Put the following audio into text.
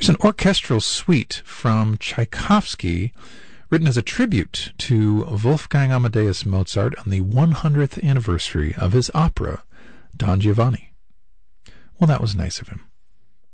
Here's an orchestral suite from Tchaikovsky, written as a tribute to Wolfgang Amadeus Mozart on the 100th anniversary of his opera, Don Giovanni. Well, that was nice of him.